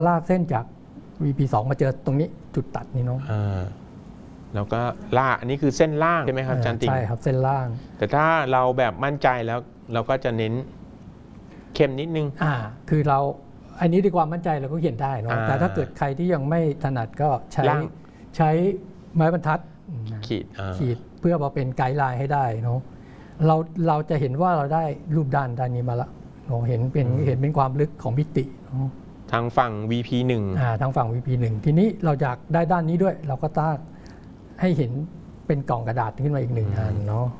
ลากเส้นจาก VP2 มาเจอตรงนี้จุดตัดนี่เนาะแล้วก็ล่าอันนี้คือเส้นล่างใช่ไหมครับอาจารย์ติ๋งใช่ครับเส้นล่างแต่ถ้าเราแบบมั่นใจแล้วเราก็จะเน้นเข้มนิดนึงคือเราอันนี้ด้วยความมั่นใจเราก็เขียนได้เนาะแต่ถ้าเกิดใครที่ยังไม่ถนัดก็ใช้ไม้บรรทัดขีดเพื่อมาเป็นไกด์ไลน์ให้ได้เนาะเราจะเห็นว่าเราได้รูปด้านนี้มาละเราเห็นเป็นความลึกของมิติทางฝั่ง VP1 ทางฝั่ง VP1 ทีนี้เราอยากได้ด้านนี้ด้วยเราก็ตั้งให้เห็นเป็นกล่องกระดาษขึ้นมาอีก1อันเนาะ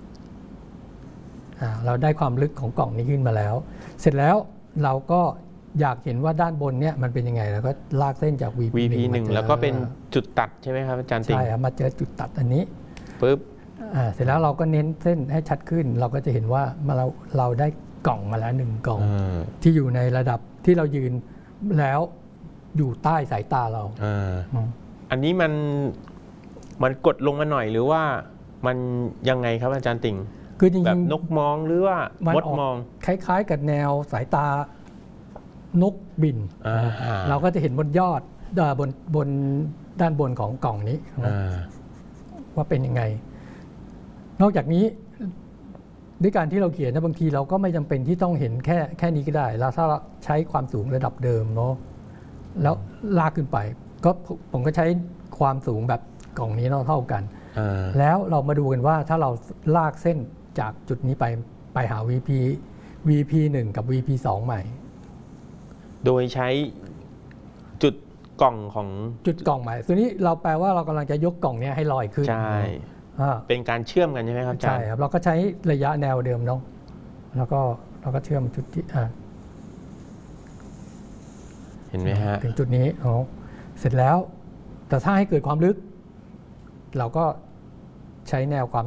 เราได้ความลึกของกล่องนี้ขึ้นมาแล้วเสร็จแล้วเราก็อยากเห็นว่าด้านบนเนี่ยมันเป็นยังไงแล้วก็ลากเส้นจาก VP1 แล้วก็เป็นจุดตัดใช่ไหมครับอาจารย์ติ๋งใช่ครับมาเจอจุดตัดอันนี้ปุ๊บเสร็จแล้วเราก็เน้นเส้นให้ชัดขึ้นเราก็จะเห็นว่าเราได้กล่องมาแล้ว1กล่องที่อยู่ในระดับที่เรายืนแล้วอยู่ใต้สายตาเราอันนี้มันกดลงมาหน่อยหรือว่ามันยังไงครับอาจารย์ติ๋งคือจริงๆแบบนกมองหรือว่ามดมองคล้ายๆกับแนวสายตานกบินเราก็จะเห็นบนยอดบนด้านบนของกล่องนี้ว่าเป็นยังไงนอกจากนี้ด้วยการที่เราเขียนนะบางทีเราก็ไม่จำเป็นที่ต้องเห็นแค่นี้ก็ได้แล้วถ้าใช้ความสูงระดับเดิมเนาะแล้วลากขึ้นไปก็ผมก็ใช้ความสูงแบบกล่องนี้เท่ากันแล้วเรามาดูกันว่าถ้าเราลากเส้นจากจุดนี้ไปหา VP1 กับ VP2 ใหม่โดยใช้จุดกล่องของจุดกล่องใหม่ทีนี้เราแปลว่าเรากำลังจะยกกล่องนี้ให้ลอยขึ้นใช่เป็นการเชื่อมกันใช่ไหมครับอาจารย์ใช่ครับเราก็ใช้ระยะแนวเดิมเนาะแล้วก็เราก็เชื่อมจุดที่เห็นไหมฮะถึงจุดนี้เสร็จแล้วแต่ถ้าให้เกิดความลึกเราก็ใช้แนวความ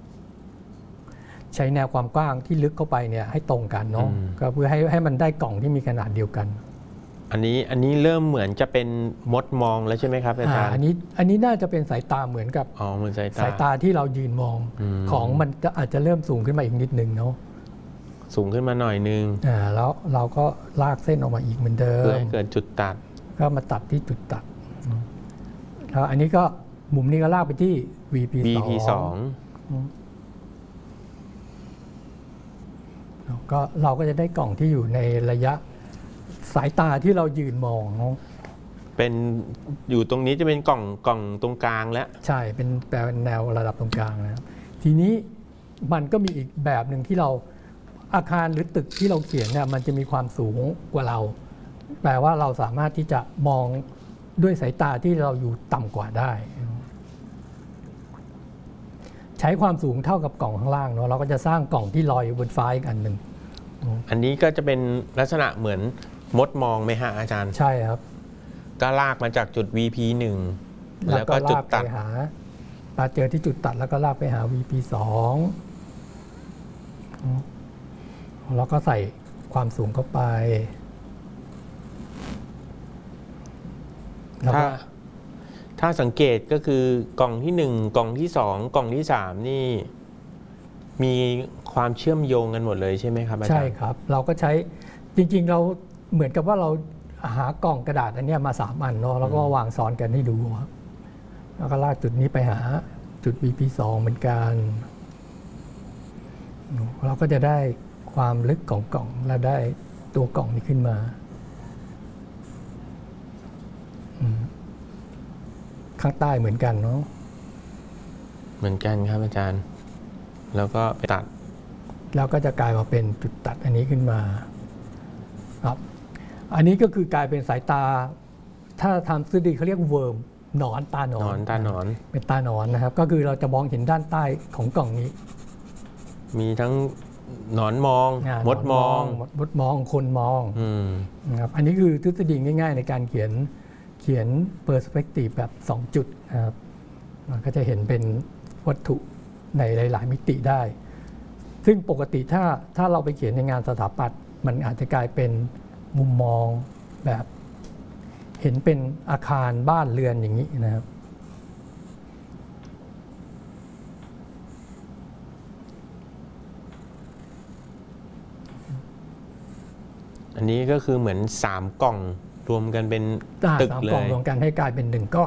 กว้างที่ลึกเข้าไปเนี่ยให้ตรงกันเนาะก็เพื่อให้มันได้กล่องที่มีขนาดเดียวกันอันนี้เริ่มเหมือนจะเป็นมดมองแล้วใช่ไหมครับอาจารย์อันนี้น่าจะเป็นสายตาเหมือนกับเหมือนสายตาที่เรายืนมองของมันอาจจะเริ่มสูงขึ้นมาอีกนิดนึงเนาะสูงขึ้นมาหน่อยนึงแล้วเราก็ลากเส้นออกมาอีกเหมือนเดิมเพื่อให้เกิดจุดตัดก็มาตัดที่จุดตัดแล้วอันนี้ก็มุมนี้ก็ลากไปที่ VP2 ก็เราก็จะได้กล่องที่อยู่ในระยะสายตาที่เรายืนมองเป็นอยู่ตรงนี้จะเป็นกล่องตรงกลางแล้วใช่เป็นแปลแนวระดับตรงกลางนะครับทีนี้มันก็มีอีกแบบหนึ่งที่เราอาคารหรือตึกที่เราเขียนเนี่ยมันจะมีความสูงกว่าเราแปลว่าเราสามารถที่จะมองด้วยสายตาที่เราอยู่ต่ำกว่าได้ใช้ความสูงเท่ากับกล่องข้างล่างเนาะเราก็จะสร้างกล่องที่ลอยอยู่บนฟ้าอีกอันหนึ่งอันนี้ก็จะเป็นลักษณะเหมือนมดมองไหมฮะอาจารย์ใช่ครับก็ลากมาจากจุด VP1 แล้วก็จุดตัดมาเจอที่จุดตัดแล้วก็ลากไปหา VP2 แล้วก็ใส่ความสูงเข้าไปถ้าสังเกตก็คือกล่องที่1กล่องที่2กล่องที่3นี่มีความเชื่อมโยงกันหมดเลยใช่ไหมครับอาจารย์ใช่ครับเราก็ใช้จริงๆเราเหมือนกับว่าเราหากล่องกระดาษอันนี้มา3อันเนาะแล้วก็วางซ้อนกันให้ดูครับแล้วก็ลากจุดนี้ไปหาจุด VP2 เหมือนกันเราก็จะได้ความลึกของกล่องและได้ตัวกล่องนี้ขึ้นมาข้างใต้เหมือนกันเนาะเหมือนกันครับอาจารย์แล้วก็ไปตัดแล้วก็จะกลายมาเป็นจุดตัดอันนี้ขึ้นมาครับอันนี้ก็คือกลายเป็นสายตาถ้าทำ3Dเขาเรียกเวิร์มหนอนตาหนอนเป็นตาหนอนนะครับก็คือเราจะมองเห็นด้านใต้ของกล่องนี้มีทั้งหนอนมองมดมองคนมองนะครับอันนี้คือทฤษฎีง่ายๆในการเขียนเปอร์สเปกทีฟแบบ2จุดนะครับมันก็จะเห็นเป็นวัตถุในหลายๆมิติได้ซึ่งปกติถ้าเราไปเขียนในงานสถาปัตย์มันอาจจะกลายเป็นมุมมองแบบเห็นเป็นอาคารบ้านเรือนอย่างนี้นะครับอันนี้ก็คือเหมือน3กล่องรวมกันเป็นตึก 3 เลกล่องยรวมกันให้กลายเป็น1ก้อน